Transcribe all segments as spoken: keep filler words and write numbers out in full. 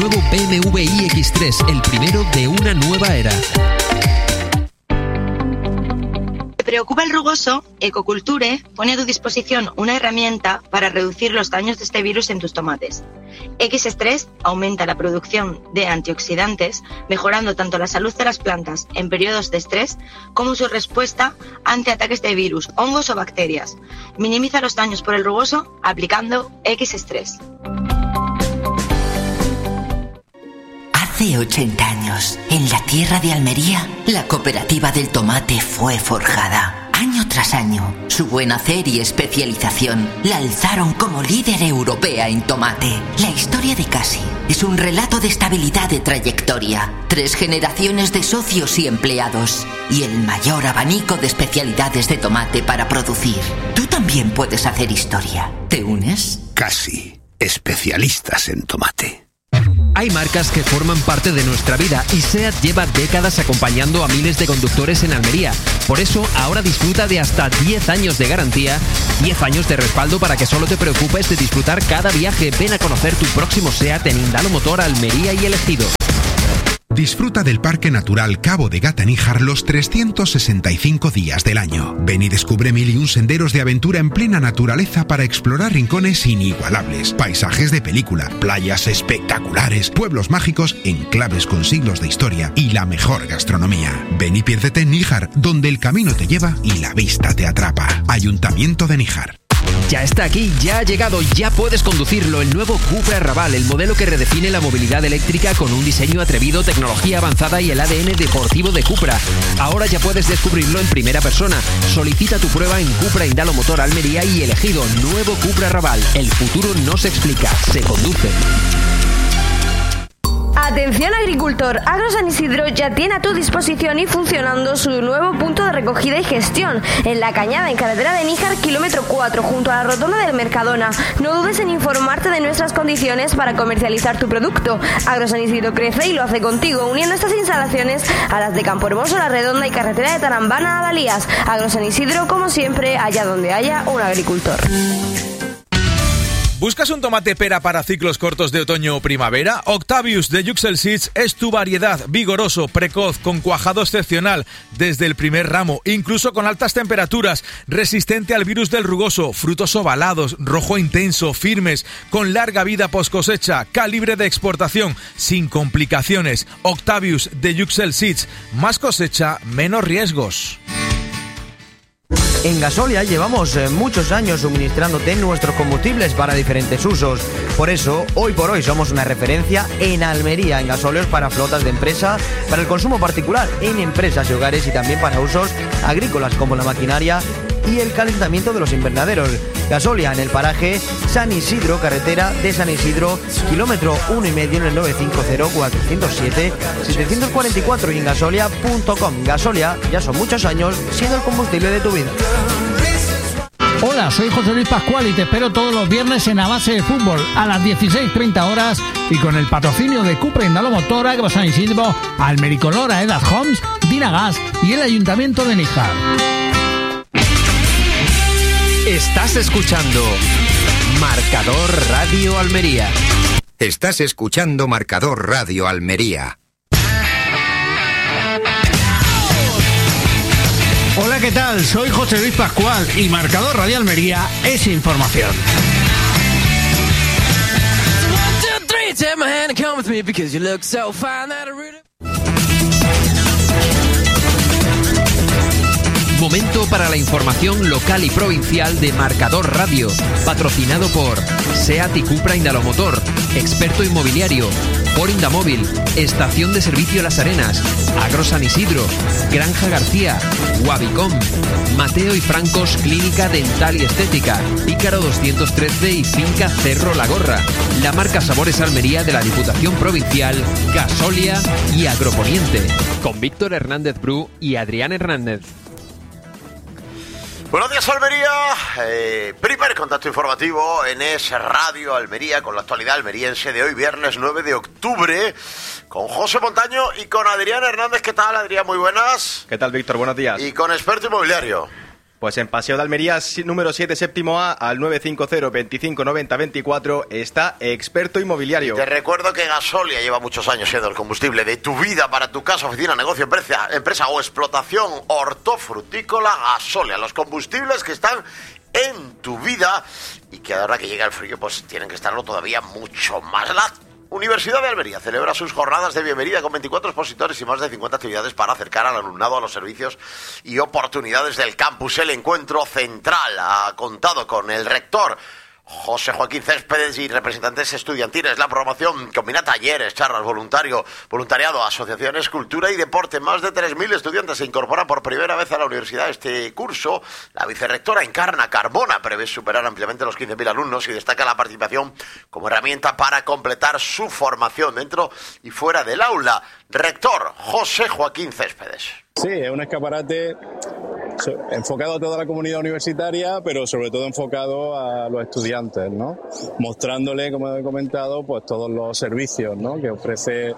nuevo B M W i X tres, el primero de una nueva era. ¿Te preocupa el rugoso? Ecoculture pone a tu disposición una herramienta para reducir los daños de este virus en tus tomates. X tres aumenta la producción de antioxidantes, mejorando tanto la salud de las plantas en periodos de estrés como su respuesta ante ataques de virus, hongos o bacterias. Minimiza los daños por el rugoso aplicando X tres. Hace ochenta años, en la tierra de Almería, la cooperativa del tomate fue forjada. Año tras año, su buen hacer y especialización la alzaron como líder europea en tomate. La historia de Casi es un relato de estabilidad de trayectoria, tres generaciones de socios y empleados y el mayor abanico de especialidades de tomate para producir. Tú también puedes hacer historia. ¿Te unes? Casi, especialistas en tomate. Hay marcas que forman parte de nuestra vida y SEAT lleva décadas acompañando a miles de conductores en Almería. Por eso, ahora disfruta de hasta diez años de garantía, diez años de respaldo para que solo te preocupes de disfrutar cada viaje. Ven a conocer tu próximo SEAT en Indalo Motor, Almería y El Ejido. Disfruta del Parque Natural Cabo de Gata-Níjar los trescientos sesenta y cinco días del año. Ven y descubre mil y un senderos de aventura en plena naturaleza para explorar rincones inigualables, paisajes de película, playas espectaculares, pueblos mágicos, enclaves con siglos de historia y la mejor gastronomía. Ven y piérdete en Níjar, donde el camino te lleva y la vista te atrapa. Ayuntamiento de Níjar. Ya está aquí, ya ha llegado, ya puedes conducirlo, el nuevo Cupra Raval, el modelo que redefine la movilidad eléctrica con un diseño atrevido, tecnología avanzada y el A D N deportivo de Cupra. Ahora ya puedes descubrirlo en primera persona. Solicita tu prueba en Cupra Indalo Motor Almería y El Ejido. Nuevo Cupra Raval, el futuro no se explica, se conduce. Atención agricultor, Agro San Isidro ya tiene a tu disposición y funcionando su nuevo punto de recogida y gestión en La Cañada, en carretera de Níjar, kilómetro cuatro, junto a la rotonda del Mercadona. No dudes en informarte de nuestras condiciones para comercializar tu producto. Agro San Isidro crece y lo hace contigo, uniendo estas instalaciones a las de Campo Hermoso, La Redonda y carretera de Tarambana a Dalías. Agro San Isidro, como siempre, allá donde haya un agricultor. ¿Buscas un tomate pera para ciclos cortos de otoño o primavera? Octavius de Yuxel Seeds es tu variedad, vigoroso, precoz, con cuajado excepcional desde el primer ramo, incluso con altas temperaturas, resistente al virus del rugoso, frutos ovalados, rojo intenso, firmes, con larga vida post cosecha, calibre de exportación, sin complicaciones. Octavius de Yuxel Seeds, más cosecha, menos riesgos. En Gasolia llevamos eh, muchos años suministrándote nuestros combustibles para diferentes usos. Por eso, hoy por hoy somos una referencia en Almería en gasóleos para flotas de empresa, para el consumo particular en empresas y hogares y también para usos agrícolas como la maquinaria y el calentamiento de los invernaderos. Gasolia en el paraje San Isidro, carretera de San Isidro, kilómetro uno y medio en el nueve cinco cero, cuatro cero siete, siete cuatro cuatro y en gasolia punto com. Gasolia, ya son muchos años siendo el combustible de tu vida. Hola, soy José Luis Pascual y te espero todos los viernes en A Base de Fútbol a las dieciséis treinta horas y con el patrocinio de Cupra Indalo Motor, Agro San Isidro, Almericolor, Aedas Homes, Dinagas y el Ayuntamiento de Níjar. Estás escuchando Marcador Radio Almería. Estás escuchando Marcador Radio Almería. Hola, ¿qué tal? Soy José Luis Pascual y Marcador Radio Almería es información. Momento para la información local y provincial de Marcador Radio, patrocinado por SEAT y Cupra Indalo Motor, experto inmobiliario, por Indamóvil, Estación de Servicio Las Arenas, Agro San Isidro, Granja García, Wabicom, Mateo y Francos Clínica Dental y Estética, Pícaro doscientos trece y Finca Cerro La Gorra, la marca Sabores Almería de la Diputación Provincial, Gasolia y Agroponiente, con Víctor Hernández Bru y Adrián Hernández. Buenos días, Almería. Eh, primer contacto informativo en Es Radio Almería con la actualidad almeriense de hoy, viernes nueve de octubre, con José Montaño y con Adrián Hernández. ¿Qué tal, Adrián? Muy buenas. ¿Qué tal, Víctor? Buenos días. Y con experto inmobiliario. Pues en Paseo de Almería, número siete, séptimo A, al nueve cinco cero, veinticinco noventa veinticuatro, está Experto Inmobiliario. Y te recuerdo que Gasolia lleva muchos años siendo el combustible de tu vida para tu casa, oficina, negocio, empresa, empresa o explotación hortofrutícola. Gasolia, los combustibles que están en tu vida y que ahora que llega el frío pues tienen que estarlo todavía mucho más. La Universidad de Almería celebra sus jornadas de bienvenida con veinticuatro expositores y más de cincuenta actividades para acercar al alumnado a los servicios y oportunidades del campus. El encuentro central ha contado con el rector José Joaquín Céspedes y representantes estudiantiles. La programación combina talleres, charlas, voluntario, voluntariado, asociaciones, cultura y deporte. Más de tres mil estudiantes se incorporan por primera vez a la universidad este curso. La vicerrectora Encarna Carbona prevé superar ampliamente los quince mil alumnos y destaca la participación como herramienta para completar su formación dentro y fuera del aula. Rector José Joaquín Céspedes. Sí, es un escaparate enfocado a toda la comunidad universitaria, pero sobre todo enfocado a los estudiantes, ¿no? Mostrándole, como he comentado, pues todos los servicios, ¿no?, que ofrece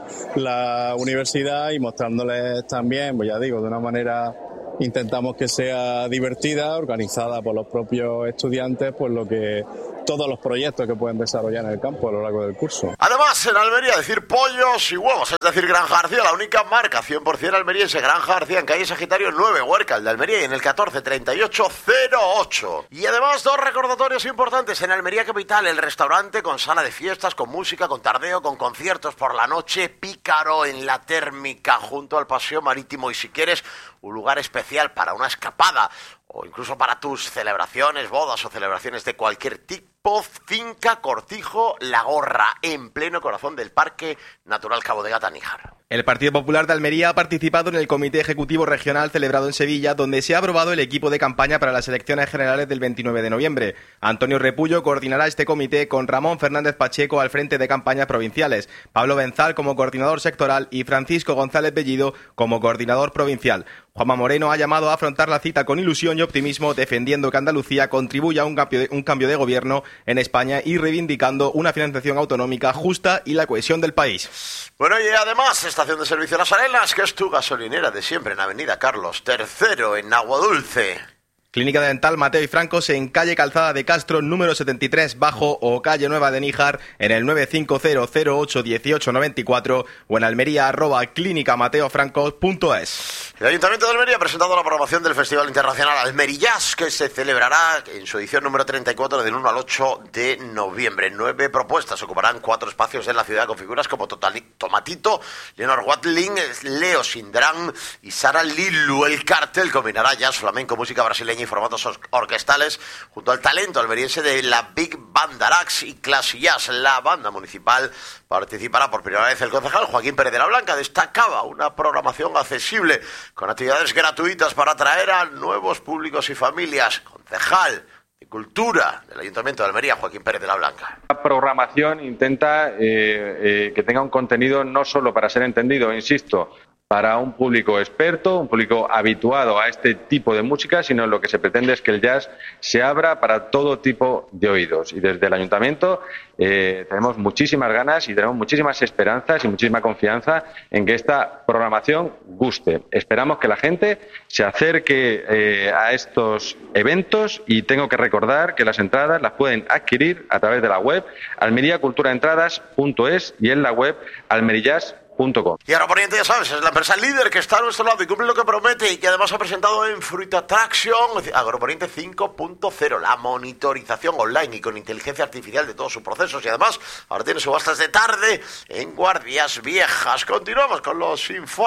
la universidad y mostrándoles también, pues ya digo, de una manera intentamos que sea divertida, organizada por los propios estudiantes, pues lo que todos los proyectos que pueden desarrollar en el campo a lo largo del curso. Además, en Almería, decir pollos y huevos, es decir, Granja García, la única marca cien por ciento almeriense. Granja García en calle Sagitario nueve, Huércal de Almería, y en el catorce treinta y ocho cero ocho. Y además, dos recordatorios importantes en Almería capital: el restaurante con sala de fiestas, con música, con tardeo, con conciertos por la noche, Pícaro en la Térmica, junto al Paseo Marítimo, y si quieres un lugar especial para una escapada o incluso para tus celebraciones, bodas o celebraciones de cualquier tipo, Finca Cortijo La Gorra, en pleno corazón del Parque Natural Cabo de Gata Níjar. El Partido Popular de Almería ha participado en el Comité Ejecutivo Regional celebrado en Sevilla, donde se ha aprobado el equipo de campaña para las elecciones generales del veintinueve de noviembre. Antonio Repullo coordinará este comité con Ramón Fernández Pacheco al frente de campañas provinciales, Pablo Benzal como coordinador sectoral y Francisco González Bellido como coordinador provincial. Juanma Moreno ha llamado a afrontar la cita con ilusión y optimismo, defendiendo que Andalucía contribuya a un cambio de, un cambio de gobierno en España y reivindicando una financiación autonómica justa y la cohesión del país. Bueno, y además, estación de servicio Las Arenas, que es tu gasolinera de siempre, en Avenida Carlos tercero, en Aguadulce. Clínica Dental Mateo y Francos en calle Calzada de Castro, número setenta y tres bajo, o calle Nueva de Níjar, en el nueve cinco cero cero ocho uno ocho nueve cuatro, o en almería arroba clínica mateo francos punto es. El Ayuntamiento de Almería ha presentado la programación del Festival Internacional Almerillas, que se celebrará en su edición número treinta y cuatro del uno al ocho de noviembre. Nueve propuestas ocuparán cuatro espacios en la ciudad con figuras como Totali- Tomatito, Leonor Watling, Leo Sindrán y Sara Lilu. El cartel combinará jazz, flamenco, música brasileña y formatos or- orquestales junto al talento almeriense de la Big Band Arax y Classy Jazz. La banda municipal participará por primera vez. El concejal Joaquín Pérez de la Blanca destacaba una programación accesible con actividades gratuitas para atraer a nuevos públicos y familias. Concejal de Cultura del Ayuntamiento de Almería, Joaquín Pérez de la Blanca. La programación intenta eh, eh, que tenga un contenido no solo para ser entendido, insisto, para un público experto, un público habituado a este tipo de música, sino lo que se pretende es que el jazz se abra para todo tipo de oídos. Y desde el Ayuntamiento eh, tenemos muchísimas ganas y tenemos muchísimas esperanzas y muchísima confianza en que esta programación guste. Esperamos que la gente se acerque eh, a estos eventos, y tengo que recordar que las entradas las pueden adquirir a través de la web almería cultura entradas punto es y en la web almerillas punto com. Y Agroponiente, ya sabes, es la empresa líder que está a nuestro lado y cumple lo que promete, y que además ha presentado en Fruit Attraction Agroponiente cinco punto cero, la monitorización online y con inteligencia artificial de todos sus procesos, y además ahora tiene subastas de tarde en Guardias Viejas. Continuamos con los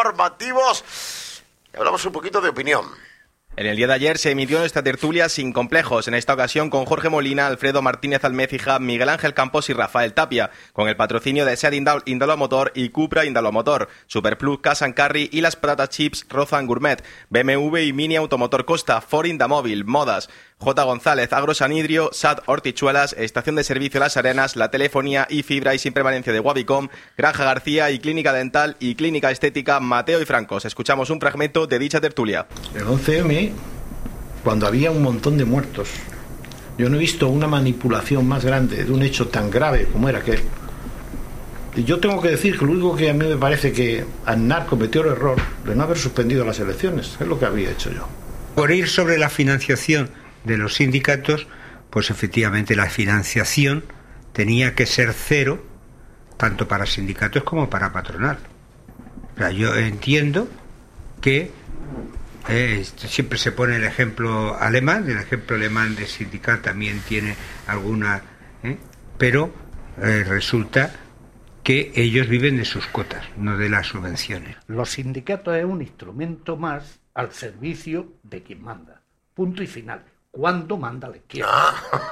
informativos y hablamos un poquito de opinión. En el día de ayer se emitió nuestra tertulia Sin Complejos, en esta ocasión con Jorge Molina, Alfredo Martínez Almécija, Miguel Ángel Campos y Rafael Tapia, con el patrocinio de SEAT Indalomotor y Cupra Indalomotor, Superplus, Cash Carry y las patatas chips Rozan Gourmet, B M W y Mini Automotor Costa, Ford Indamóvil, Modas, J. González, Agro Sanidrio, S A T Hortichuelas, Estación de Servicio Las Arenas, la telefonía y fibra y sin permanencia de Wavicom, Granja García y Clínica Dental y Clínica Estética Mateo y Francos. Escuchamos un fragmento de dicha tertulia. El once eme, cuando había un montón de muertos, yo no he visto una manipulación más grande de un hecho tan grave como era aquel. Y yo tengo que decir que lo único que a mí me parece que Aznar cometió el error de no haber suspendido las elecciones, es lo que habría hecho yo. Por ir sobre la financiación de los sindicatos, pues efectivamente la financiación tenía que ser cero, tanto para sindicatos como para patronal. O sea, yo entiendo que eh, siempre se pone el ejemplo alemán, el ejemplo alemán de sindical también tiene alguna, eh, pero eh, resulta que ellos viven de sus cuotas, no de las subvenciones. Los sindicatos es un instrumento más al servicio de quien manda. Punto y final. Cuando manda la izquierda.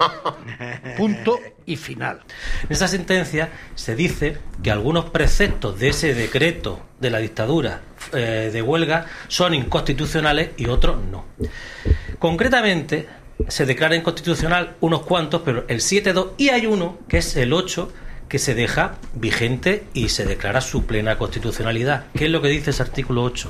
Punto y final. En esa sentencia se dice que algunos preceptos de ese decreto de la dictadura eh, de huelga son inconstitucionales y otros no. Concretamente, se declara inconstitucional unos cuantos, pero el siete punto dos, y hay uno, que es el ocho, que se deja vigente y se declara su plena constitucionalidad. ¿Qué es lo que dice ese artículo ocho?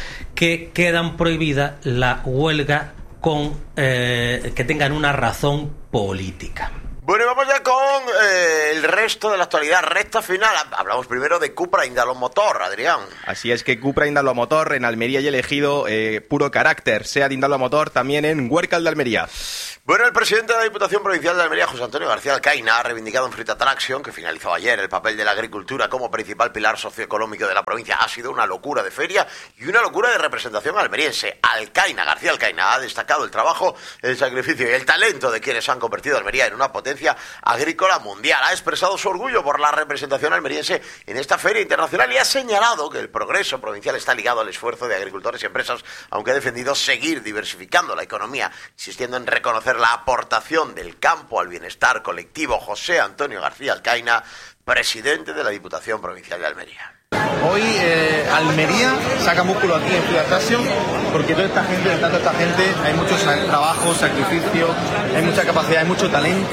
Que quedan prohibidas la huelga con eh, que tengan una razón política. Bueno, y vamos ya con eh, el resto de la actualidad, recta final. Hablamos primero de Cupra Indalomotor, Adrián. Así es, que Cupra Indalomotor en Almería y elegido eh, puro carácter. SEAT Indalomotor también en Huércal de Almería. Bueno, el presidente de la Diputación Provincial de Almería, José Antonio García Alcaina, ha reivindicado en Fruit Attraction, que finalizó ayer, el papel de la agricultura como principal pilar socioeconómico de la provincia. Ha sido una locura de feria y una locura de representación almeriense. Alcaina, García Alcaina, ha destacado el trabajo, el sacrificio y el talento de quienes han convertido a Almería en una potencia agrícola mundial. Ha expresado su orgullo por la representación almeriense en esta feria internacional y ha señalado que el progreso provincial está ligado al esfuerzo de agricultores y empresas, aunque ha defendido seguir diversificando la economía, insistiendo en reconocer la aportación del campo al bienestar colectivo. José Antonio García Alcaina, presidente de la Diputación Provincial de Almería. Hoy eh, Almería saca músculo aquí en Fruit Attraction porque toda esta gente, detrás de esta gente, hay mucho trabajo, sacrificio, hay mucha capacidad, hay mucho talento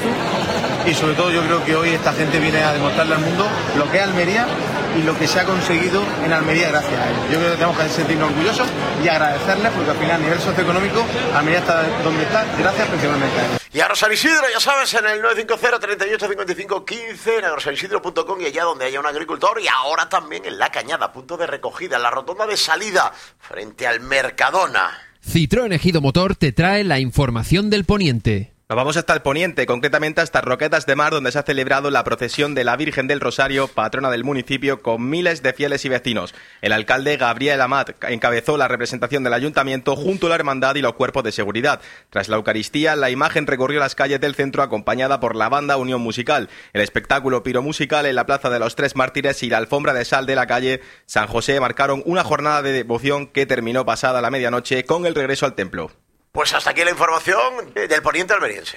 y sobre todo yo creo que hoy esta gente viene a demostrarle al mundo lo que es Almería y lo que se ha conseguido en Almería gracias a ellos. Yo creo que tenemos que sentirnos orgullosos y agradecerles porque al final a nivel socioeconómico Almería está donde está gracias principalmente a ellos. Y a San Isidro, ya sabes, en el nueve cinco cero, treinta y ocho, cincuenta y cinco, quince, en agrosanisidro punto com y allá donde haya un agricultor, y ahora también en La Cañada, punto de recogida, en la rotonda de salida, frente al Mercadona. Citroën Ejido Motor te trae la información del poniente. Nos vamos hasta el poniente, concretamente hasta Roquetas de Mar, donde se ha celebrado la procesión de la Virgen del Rosario, patrona del municipio, con miles de fieles y vecinos. El alcalde Gabriel Amat encabezó la representación del ayuntamiento junto a la hermandad y los cuerpos de seguridad. Tras la Eucaristía, la imagen recorrió las calles del centro acompañada por la banda Unión Musical, el espectáculo piromusical en la Plaza de los Tres Mártires y la alfombra de sal de la calle San José marcaron una jornada de devoción que terminó pasada la medianoche con el regreso al templo. Pues hasta aquí la información del poniente almeriense.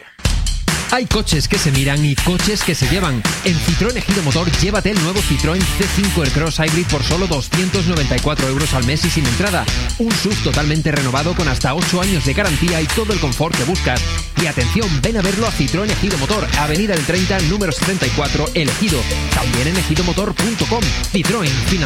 Hay coches que se miran y coches que se llevan. En Citroën Ejido Motor, llévate el nuevo Citroën C cinco Aircross Hybrid por solo doscientos noventa y cuatro euros al mes y sin entrada. Un S U V totalmente renovado con hasta ocho años de garantía y todo el confort que buscas. Y atención, ven a verlo a Citroën Ejido Motor, Avenida del treinta, número setenta y cuatro, El Ejido. También en ejido motor punto com. Citroën,